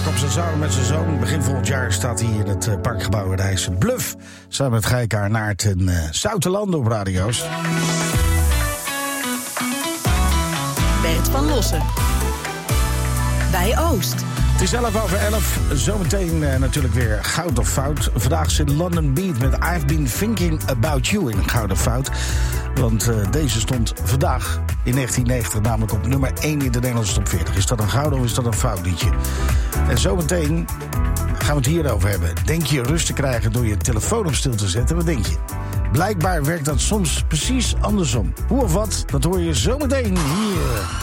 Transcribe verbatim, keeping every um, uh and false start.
Jacobsen samen met zijn zoon. Begin volgend jaar staat hij in het parkgebouw in Rijssen. Bluff, samen met Gijkaar Naert en uh, Zoutelanden op radio's. Bert van Lossen. Bij Oost. Het is elf over elf. Zometeen uh, natuurlijk weer Goud of Fout. Vandaag zit London Beat met I've Been Thinking About You in Goud of Fout. Want uh, deze stond vandaag in negentien negentig namelijk op nummer één in de Nederlandse top veertig. Is dat een goud of is dat een fout liedje? En zometeen gaan we het hierover hebben. Denk je rust te krijgen door je telefoon op stil te zetten? Wat denk je? Blijkbaar werkt dat soms precies andersom. Hoe of wat, dat hoor je zometeen hier.